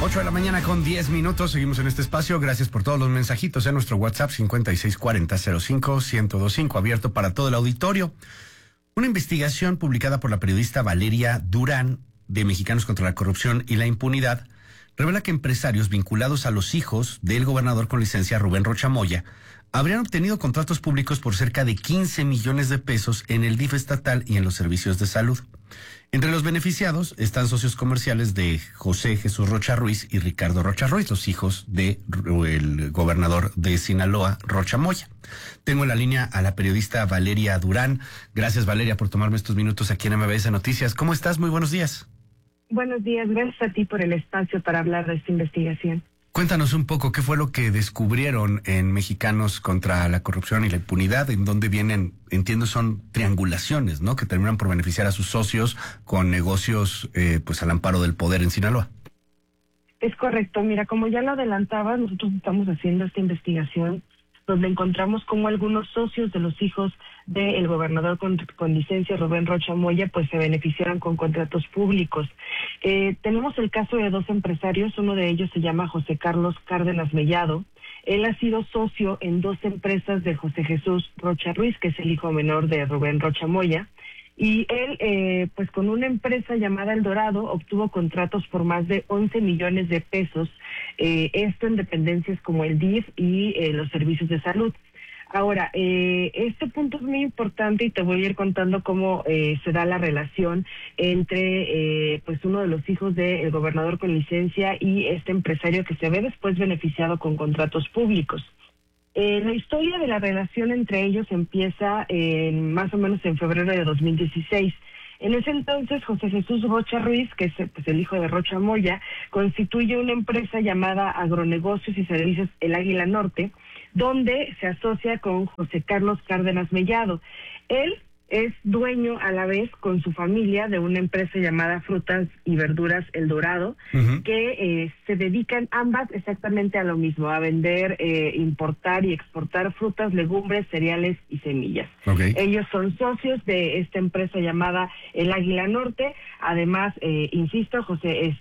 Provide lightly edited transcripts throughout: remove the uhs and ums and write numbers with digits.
8 de la mañana con 10 minutos. Seguimos en este espacio. Gracias por todos los mensajitos en nuestro WhatsApp 5640-05-1025, abierto para todo el auditorio. Una investigación publicada por la periodista Valeria Durán de Mexicanos contra la Corrupción y la Impunidad revela que empresarios vinculados a los hijos del gobernador con licencia Rubén Rocha Moya habrían obtenido contratos públicos por cerca de 15 millones de pesos en el DIF estatal y en los servicios de salud. Entre los beneficiados están socios comerciales de José Jesús Rocha Ruiz y Ricardo Rocha Ruiz, los hijos del gobernador de Sinaloa, Rocha Moya. Tengo en la línea a la periodista Valeria Durán. Gracias, Valeria, por tomarme estos minutos aquí en MBS Noticias. ¿Cómo estás? Muy buenos días. Buenos días, gracias a ti por el espacio para hablar de esta investigación. Cuéntanos un poco qué fue lo que descubrieron en Mexicanos contra la Corrupción y la Impunidad, en dónde vienen, entiendo, son triangulaciones, ¿no? Que terminan por beneficiar a sus socios con negocios, pues al amparo del poder en Sinaloa. Es correcto, mira, como ya lo adelantabas, nosotros estamos haciendo esta investigación donde encontramos como algunos socios de los hijos del gobernador con licencia, Rubén Rocha Moya, pues se beneficiaron con contratos públicos. Tenemos el caso de dos empresarios, uno de ellos se llama José Carlos Cárdenas Mellado. Él ha sido socio en dos empresas de José Jesús Rocha Ruiz, que es el hijo menor de Rubén Rocha Moya. Y él, pues con una empresa llamada El Dorado, obtuvo contratos por más de 11 millones de pesos, esto en dependencias como el DIF y los servicios de salud. Ahora, este punto es muy importante y te voy a ir contando cómo se da la relación entre pues uno de los hijos del gobernador con licencia y este empresario que se ve después beneficiado con contratos públicos. La historia de la relación entre ellos empieza más o menos en febrero de 2016. En ese entonces, José Jesús Rocha Ruiz, que es pues, el hijo de Rocha Moya, constituye una empresa llamada Agronegocios y Servicios El Águila Norte, donde se asocia con José Carlos Cárdenas Mellado. Él es dueño a la vez con su familia de una empresa llamada Frutas y Verduras El Dorado, que se dedican ambas exactamente a lo mismo, a vender, importar y exportar frutas, legumbres, cereales y semillas. Okay. Ellos son socios de esta empresa llamada El Águila Norte. Además, insisto, José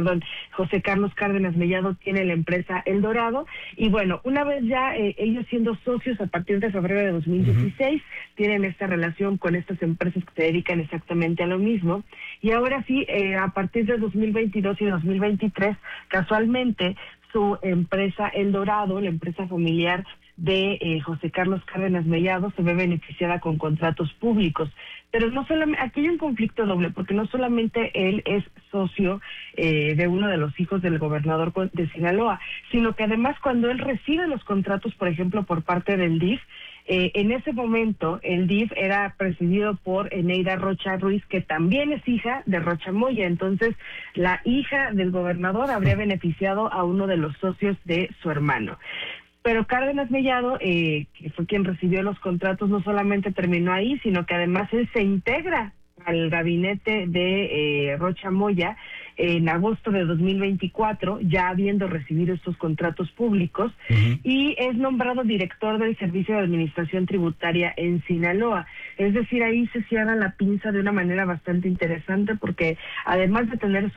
Carlos Cárdenas Mellado tiene la empresa El Dorado. Y bueno, una vez ya ellos siendo socios a partir de febrero de 2016, tienen esta relación con estas empresas que se dedican exactamente a lo mismo. Y ahora sí, a partir de 2022 y 2023, casualmente, su empresa El Dorado, la empresa familiar de José Carlos Cárdenas Mellado, se ve beneficiada con contratos públicos. Pero no solamente, aquí hay un conflicto doble, porque no solamente él es socio de uno de los hijos del gobernador de Sinaloa, sino que además cuando él recibe los contratos, por ejemplo, por parte del DIF, en ese momento el DIF era presidido por Eneida Rocha Ruiz, que también es hija de Rocha Moya. Entonces, la hija del gobernador habría beneficiado a uno de los socios de su hermano. Pero Cárdenas Mellado, que fue quien recibió los contratos, no solamente terminó ahí, sino que además él se integra al gabinete de Rocha Moya en agosto de 2024, ya habiendo recibido estos contratos públicos, y es nombrado director del Servicio de Administración Tributaria en Sinaloa. Es decir, ahí se cierra la pinza de una manera bastante interesante, porque además de tener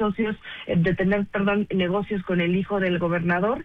negocios con el hijo del gobernador,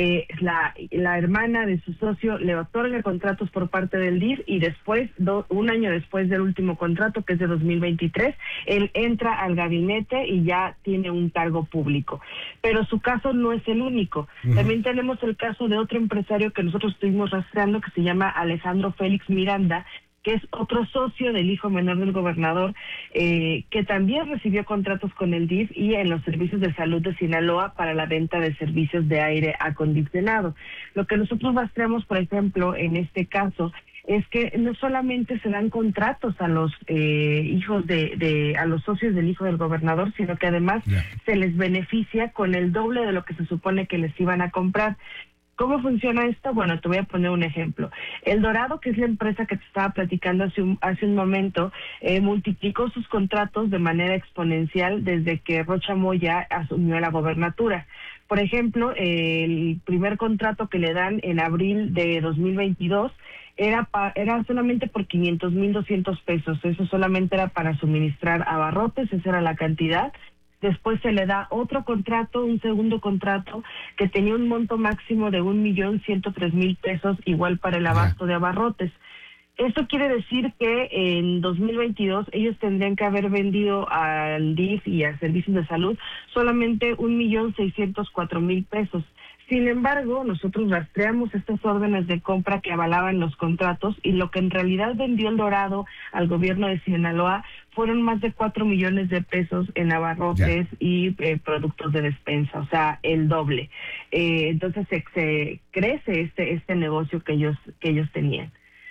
la hermana de su socio le otorga contratos por parte del DIF, y después, un año después del último contrato, que es de 2023, él entra al gabinete y ya tiene un cargo público. Pero su caso no es el único. También tenemos el caso de otro empresario que nosotros estuvimos rastreando, que se llama Alejandro Félix Miranda, que es otro socio del hijo menor del gobernador, que también recibió contratos con el DIF y en los servicios de salud de Sinaloa para la venta de servicios de aire acondicionado. Lo que nosotros rastreamos, por ejemplo, en este caso, es que no solamente se dan contratos a los hijos a los socios del hijo del gobernador, sino que además se les beneficia con el doble de lo que se supone que les iban a comprar. ¿Cómo funciona esto? Bueno, te voy a poner un ejemplo. El Dorado, que es la empresa que te estaba platicando hace un momento, multiplicó sus contratos de manera exponencial desde que Rocha Moya asumió la gobernatura. Por ejemplo, el primer contrato que le dan en abril de 2022 era solamente por 500,200 pesos. Eso solamente era para suministrar abarrotes, esa era la cantidad. Después se le da otro contrato, un segundo contrato, que tenía un monto máximo de 1,103,000 pesos, igual para el abasto de abarrotes. Esto quiere decir que en 2022 ellos tendrían que haber vendido al DIF y a servicios de salud solamente 1,604,000 pesos. Sin embargo, nosotros rastreamos estas órdenes de compra que avalaban los contratos, y lo que en realidad vendió El Dorado al gobierno de Sinaloa fueron más de 4 millones de pesos en abarrotes y productos de despensa, o sea, el doble. Entonces se crece este negocio que ellos tenían.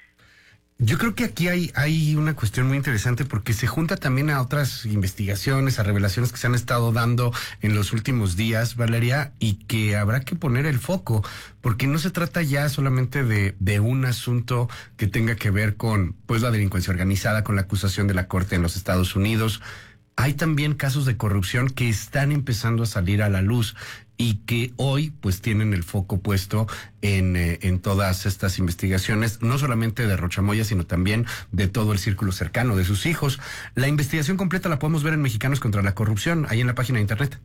Yo creo que aquí hay una cuestión muy interesante, porque se junta también a otras investigaciones, a revelaciones que se han estado dando en los últimos días, Valeria, y que habrá que poner el foco, porque no se trata ya solamente de un asunto que tenga que ver con pues la delincuencia organizada, con la acusación de la Corte en los Estados Unidos. Hay también casos de corrupción que están empezando a salir a la luz y que hoy pues tienen el foco puesto en todas estas investigaciones, no solamente de Rocha Moya, sino también de todo el círculo cercano, de sus hijos. La investigación completa la podemos ver en Mexicanos contra la Corrupción, ahí en la página de internet.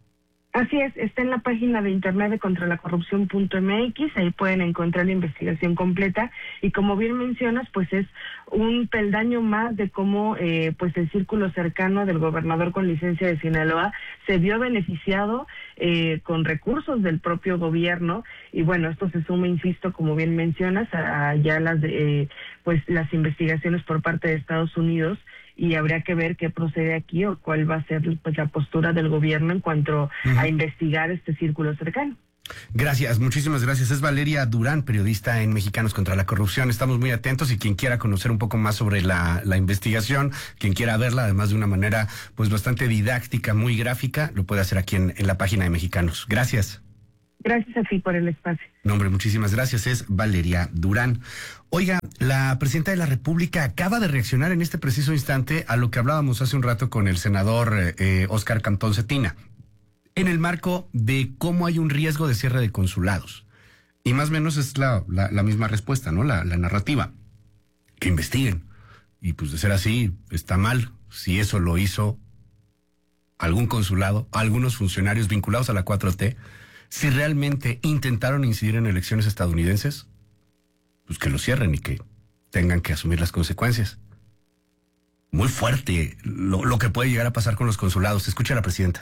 Así es, está en la página de internet de contralacorrupción.mx, ahí pueden encontrar la investigación completa, y como bien mencionas, pues es un peldaño más de cómo pues el círculo cercano del gobernador con licencia de Sinaloa se vio beneficiado con recursos del propio gobierno, y bueno, esto se suma, insisto, como bien mencionas, a ya pues las investigaciones por parte de Estados Unidos, y habría que ver qué procede aquí o cuál va a ser pues la postura del gobierno en cuanto a investigar este círculo cercano. Gracias, muchísimas gracias. Es Valeria Durán, periodista en Mexicanos contra la Corrupción. Estamos muy atentos, y quien quiera conocer un poco más sobre la investigación, quien quiera verla además de una manera pues bastante didáctica, muy gráfica, lo puede hacer aquí en la página de Mexicanos. Gracias. Gracias a ti por el espacio. No, hombre, muchísimas gracias. Es Valeria Durán. Oiga, la presidenta de la República acaba de reaccionar en este preciso instante a lo que hablábamos hace un rato con el senador Óscar Cantón Cetina, en el marco de cómo hay un riesgo de cierre de consulados. Y más o menos es la misma respuesta, ¿no? La narrativa. Que investiguen. Y pues de ser así, está mal. Si eso lo hizo algún consulado, algunos funcionarios vinculados a la 4T, si realmente intentaron incidir en elecciones estadounidenses, pues que lo cierren y que tengan que asumir las consecuencias. Muy fuerte lo que puede llegar a pasar con los consulados. Escucha a la presidenta.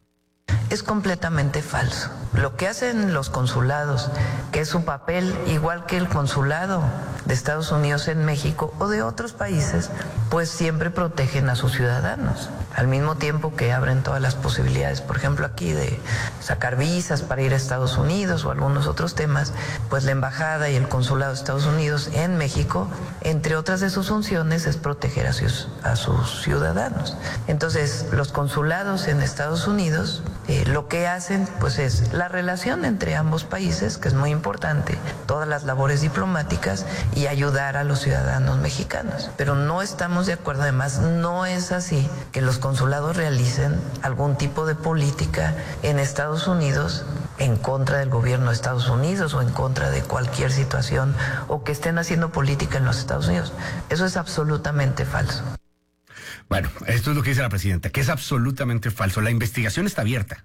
Es completamente falso. Lo que hacen los consulados, que es su papel igual que el consulado de Estados Unidos en México o de otros países, pues siempre protegen a sus ciudadanos. Al mismo tiempo que abren todas las posibilidades, por ejemplo aquí de sacar visas para ir a Estados Unidos o algunos otros temas, pues la embajada y el consulado de Estados Unidos en México, entre otras de sus funciones, es proteger a sus ciudadanos. Entonces, los consulados en Estados Unidos lo que hacen pues es la relación entre ambos países, que es muy importante, todas las labores diplomáticas y ayudar a los ciudadanos mexicanos. Pero no estamos de acuerdo, además no es así que los consulados realicen algún tipo de política en Estados Unidos en contra del gobierno de Estados Unidos o en contra de cualquier situación, o que estén haciendo política en los Estados Unidos. Eso es absolutamente falso. Bueno, esto es lo que dice la presidenta, que es absolutamente falso. La investigación está abierta.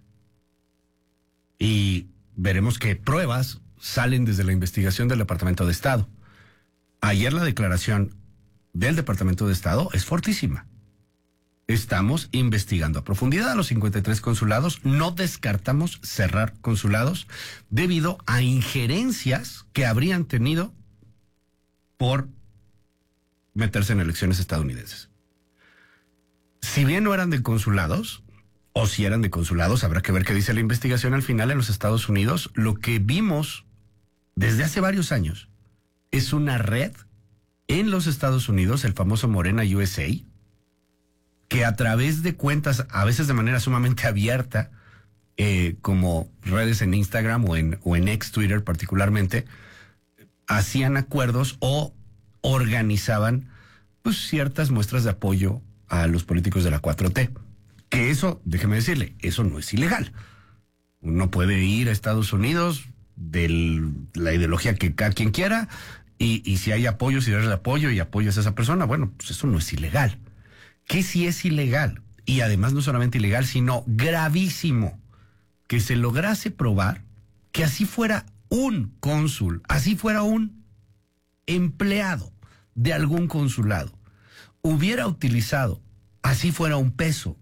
Y veremos qué pruebas salen desde la investigación del Departamento de Estado. Ayer la declaración del Departamento de Estado es fortísima. Estamos investigando a profundidad a los 53 consulados. No descartamos cerrar consulados debido a injerencias que habrían tenido por meterse en elecciones estadounidenses. Si bien no eran de consulados, o si eran de consulados, habrá que ver qué dice la investigación al final en los Estados Unidos. Lo que vimos desde hace varios años es una red en los Estados Unidos, el famoso Morena USA, que a través de cuentas, a veces de manera sumamente abierta, como redes en Instagram o en ex Twitter particularmente, hacían acuerdos o organizaban pues ciertas muestras de apoyo a los políticos de la 4T. Que eso, déjeme decirle, eso no es ilegal. Uno puede ir a Estados Unidos de la ideología que cada quien quiera, y si hay apoyo, si eres de apoyo y apoyas a esa persona, bueno, pues eso no es ilegal. ¿Qué sí es ilegal? y además no solamente ilegal, sino gravísimo, que se lograse probar que así fuera un cónsul, así fuera un empleado de algún consulado, hubiera utilizado, así fuera un peso,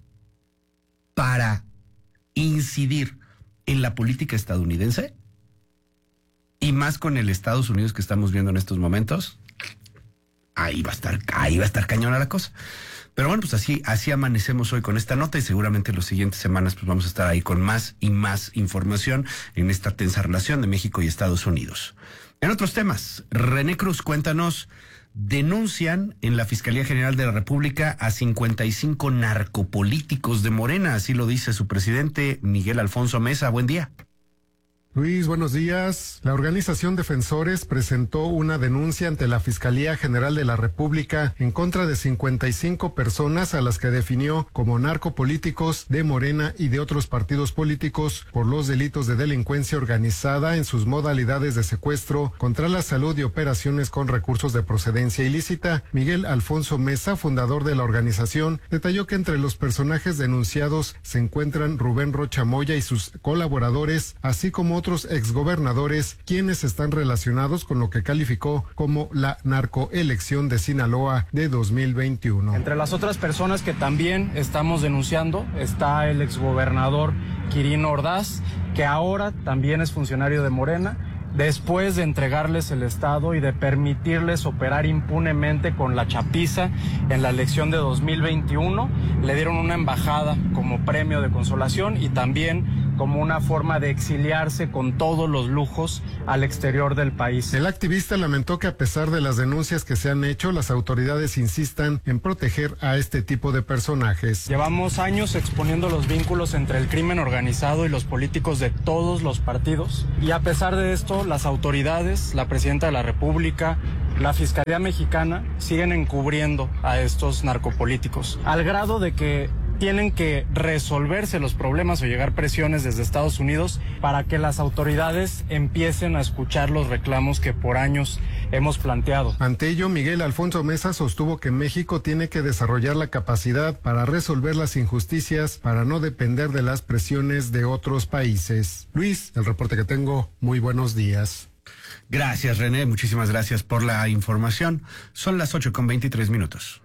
para incidir en la política estadounidense, y más con el Estados Unidos que estamos viendo en estos momentos, ahí va a estar cañona la cosa. Pero bueno, pues así amanecemos hoy con esta nota, y seguramente en las siguientes semanas pues vamos a estar ahí con más y más información en esta tensa relación de México y Estados Unidos. En otros temas, René Cruz, cuéntanos, denuncian en la Fiscalía General de la República a 55 narcopolíticos de Morena, así lo dice su presidente Miguel Alfonso Mesa. Buen día. Luis, buenos días. La organización Defensores presentó una denuncia ante la Fiscalía General de la República en contra de 55 personas a las que definió como narcopolíticos de Morena y de otros partidos políticos por los delitos de delincuencia organizada en sus modalidades de secuestro, contra la salud y operaciones con recursos de procedencia ilícita. Miguel Alfonso Mesa, fundador de la organización, detalló que entre los personajes denunciados se encuentran Rubén Rocha Moya y sus colaboradores, así como otros exgobernadores, quienes están relacionados con lo que calificó como la narcoelección de Sinaloa de 2021. Entre las otras personas que también estamos denunciando está el exgobernador Quirino Ordaz, que ahora también es funcionario de Morena, después de entregarles el Estado y de permitirles operar impunemente con la chapiza en la elección de 2021, le dieron una embajada como premio de consolación y también como una forma de exiliarse con todos los lujos al exterior del país. El activista lamentó que a pesar de las denuncias que se han hecho, las autoridades insistan en proteger a este tipo de personajes. Llevamos años exponiendo los vínculos entre el crimen organizado y los políticos de todos los partidos, y a pesar de esto, las autoridades, la presidenta de la República, la Fiscalía Mexicana siguen encubriendo a estos narcopolíticos, al grado de que tienen que resolverse los problemas o llegar presiones desde Estados Unidos para que las autoridades empiecen a escuchar los reclamos que por años hemos planteado. Ante ello, Miguel Alfonso Mesa sostuvo que México tiene que desarrollar la capacidad para resolver las injusticias, para no depender de las presiones de otros países. Luis, el reporte que tengo, muy buenos días. Gracias, René, muchísimas gracias por la información. Son las 8:23.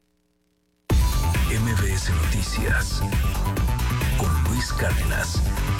MBS Noticias con Luis Cárdenas.